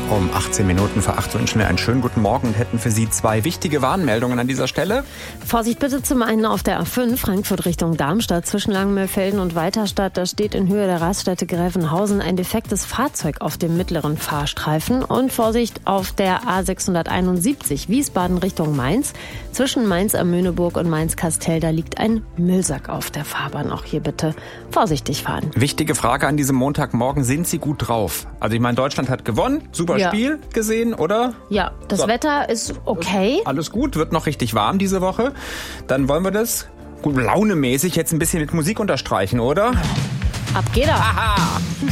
Um 18 Minuten vor 8 wünschen wir einen schönen guten Morgen und hätten für Sie 2 wichtige Warnmeldungen an dieser Stelle. Vorsicht bitte zum einen auf der A5 Frankfurt Richtung Darmstadt zwischen Langenmühlfelden und Weiterstadt. Da steht in Höhe der Raststätte Gräfenhausen ein defektes Fahrzeug auf dem mittleren Fahrstreifen. Und Vorsicht auf der A671 Wiesbaden Richtung Mainz. Zwischen Mainz am Möhneburg und Mainz-Kastell, da liegt ein Müllsack auf der Fahrbahn. Auch hier bitte vorsichtig fahren. Wichtige Frage an diesem Montagmorgen, sind Sie gut drauf? Also ich meine, Deutschland hat gewonnen, super Spiel gesehen, oder? Ja, das Wetter ist okay. Alles gut, wird noch richtig warm diese Woche. Dann wollen wir das gut launemäßig jetzt ein bisschen mit Musik unterstreichen, oder? Ab geht er. Aha!